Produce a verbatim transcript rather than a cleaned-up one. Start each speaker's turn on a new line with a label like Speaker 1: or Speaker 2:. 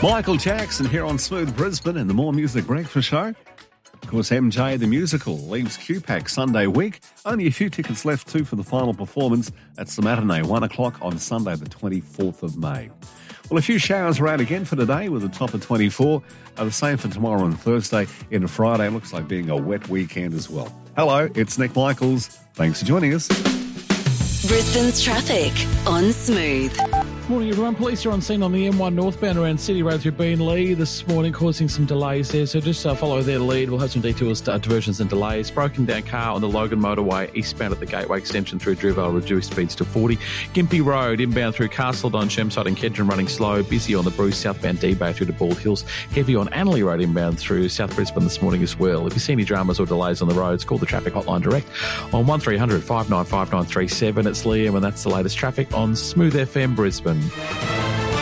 Speaker 1: Michael Jackson here on Smooth Brisbane and the More Music Breakfast Show. Of course, M J the Musical leaves Q PAC Sunday week. Only a few tickets left too for the final performance. That's the matinee, one o'clock on Sunday the twenty-fourth of May. Well, a few showers are out again for today with a top of twenty-four. Uh, the same for tomorrow and Thursday. Into Friday, looks like being a wet weekend as well. Hello, it's Nick Michaels. Thanks for joining us.
Speaker 2: Brisbane's traffic on Smooth.
Speaker 3: Morning, everyone. Police are on scene on the M one northbound around City Road through Beenleigh this morning, causing some delays there. So just uh, follow their lead. We'll have some detours, uh, diversions and delays. Broken down car on the Logan motorway, eastbound at the Gateway extension through Drewvale, reduced speeds to forty. Gympie Road, inbound through Castledon, Chermside and Kedron running slow. Busy on the Bruce southbound D-Bay through to Bald Hills. Heavy on Annerley Road inbound through South Brisbane this morning as well. If you see any dramas or delays on the roads, call the traffic hotline direct on one three hundred five nine five nine three seven. It's Liam and that's the latest traffic on Smooth F M Brisbane.